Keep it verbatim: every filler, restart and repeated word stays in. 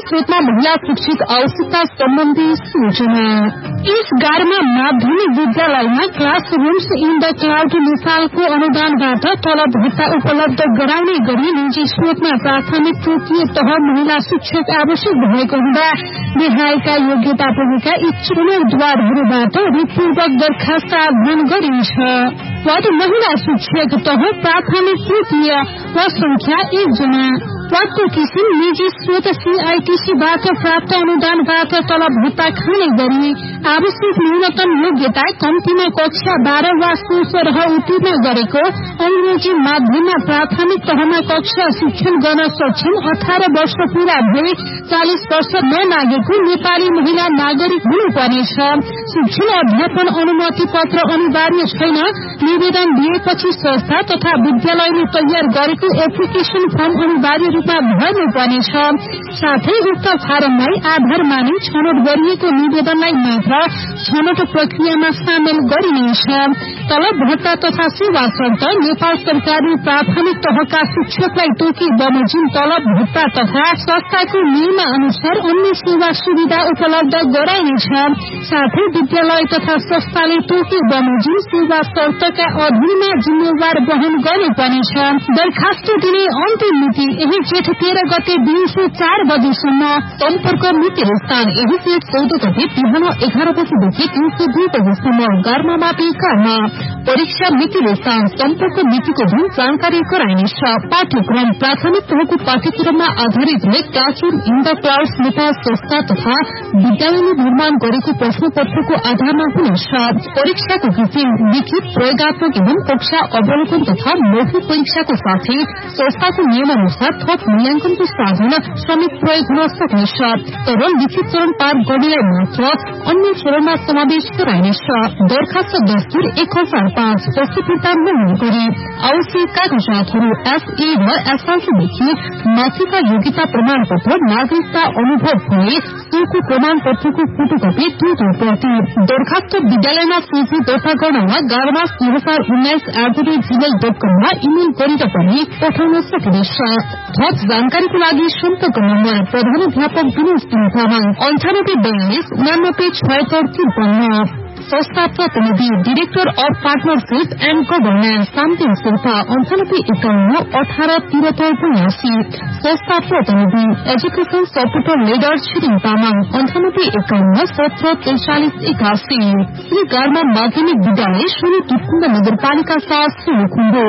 स्रोतमा महिला शिक्षित आवश्यकता सम्बन्धी सूचना। यस गारमा माध्यमिक विद्यालयमा क्लासरूम्स इन द क्लाउड नेपालको अनुदानबाट तलब भत्ता उपलब्ध गराउने गरी निजी स्रोतमा प्राथमिक तृतीय तह महिला शिक्षक आवश्यक भएको हुँदा विधायकका योग्यता पुगेका इच्छुक उम्मेद्वारहरूबाट रिटपूर्वक दरखास्त आह्वान गरिन्छ। पद महिला शिक्षक तह प्राथमिक तृतीय पद संख्या एक जना। पदको किसिम निजी स्रोत सीआईटीसीबाट प्राप्त अनुदानबाट तलब भत्ता खाने गरी आवश्यक न्यूनतम योग्यता कम्तीमा कक्षा बाह्र वा सोह्र उत्तीर्ण गरेको, अंग्रेजी माध्यममा प्राथमिक तहमा कक्षा शिक्षण गर्न सक्षम, अठार वर्ष पूरा भए चालिस वर्ष ननागेको नेपाली महिला नागरिक हुनुपर्नेछ। शिक्षण अध्यापन अनुमति पत्र अनिवार्य छैन। निवेदन दिएपछि संस्था तथा विद्यालयले तयार गरेको एप्लिकेशन फर्म अनिवार्य रूपमा भर्नुपर्नेछ। साथै उक्त फारमलाई आधार मानि छनौट गरिएको निवेदनलाई मात्र छनौट प्रक्रियामा सामेल गरिनेछ। तलब भत्ता तथा सेवा शर्त नेपाल सरकारले प्राथमिक तहका शिक्षकलाई तोकी बमोजिम तलब भत्ता तथा संस्थाको नियम अनुसार अन्य सेवा सुविधा उपलब्ध गराइनेछ। साथै विद्यालय तथा संस्थाले तोकी बमोजिम सेवा शर्तका अधीनमा जिम्मेवार वहन गर्नुपर्नेछ। दरखास्त दिने अन्तिम मिति यही जेठ तेह्र गते दिउँसो चार बजेसम्म। सम्पर्क मिति स्थान यही जेठ चौध गते बिहान एघार बजेदेखि दिउँसो दुई बजेसम्म। गर्ममापी गर्न परीक्षा मिति स्थान सम्पर्क मितिको दिन जानकारी गराइनेछ। पाठ्यक्रम प्राथमिक तहको पाठ्यक्रममा आधारित classroom in the clouds Nepal संस्था तथा विद्यालयले निर्माण गरेको प्रश्न पत्रको आधारमा हुनेछ। परीक्षाको किसिम लिखित, प्रयोगात्मक एवं कक्षा अवलोकन तथा मौखिक परीक्षाको साथै संस्थाको नियम अनुसार थप मूल्यांकनको साधन श्रमिक प्रयोग हुन सक्नेछ। तर लिखित चरण पार गर्नेलाई मात्र अन्य चरणमा समावेश गराइनेछ। दरखास्त दस्तुर एक हजार पाँच पछि फिर्ता नहुने गरी आवश्यक कागजातहरू एसए र एसआरसीदेखि माथिका योग्यता प्रमाण पत्र, नागरिकता अनुभव भए सोको प्रमाण पत्रको फोटोकपी दुई दुई प्रति। दरखास्त विद्यालयमा सिजी दर्ता गर्न वा गार्मास दुई हजार उन्नाइस at the rate Gmail dot कममा इमेल गरेर पनि पठाउन सकिनेछ। थप जानकारीको लागि सम्पर्क नम्बर प्रधानाध्यापक दिनेश तामाङ अन्ठानब्बे बयालिस उनानब्बे छयत्तर त्रिपन्न। संस्था प्रतिनिधि director of partnership and governance शान्ति शेर्पा अन्ठानब्बे एकाउन्न अठार तिहत्तर बयासी। संस्था प्रतिनिधि education supporter leader Tshering Tamang अन्ठानब्बे एकाउन्न सत्र त्रिचालिस एकासी। श्री गार्मा माध्यमिक विद्यालय सोलु तुकुण्ड नगरपालिका साथ सोलुखुम्बु।